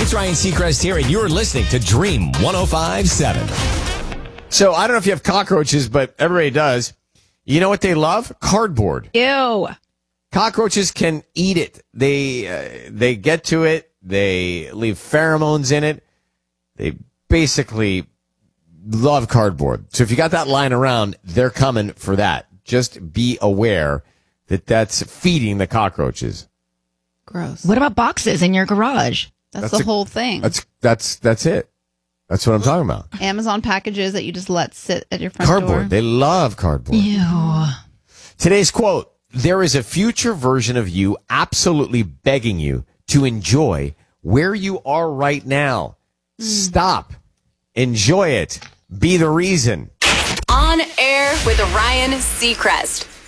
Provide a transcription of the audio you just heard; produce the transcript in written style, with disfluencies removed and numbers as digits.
it's Ryan Seacrest here, and you're listening to Dream 105.7. So I don't know if you have cockroaches, but everybody does. You know what they love? Cardboard. Ew. Cockroaches can eat it. They get to it. They leave pheromones in it. They basically love cardboard. So if you got that lying around, they're coming for that. Just be aware that that's feeding the cockroaches. Gross. What about boxes in your garage? That's the whole thing. That's it. That's what I'm talking about. Amazon packages that you just let sit at your front Cardboard. door. They love cardboard. Ew. Today's quote: there is a future version of you absolutely begging you to enjoy where you are right now. Stop. Enjoy it. Be the reason. On air with Ryan Seacrest.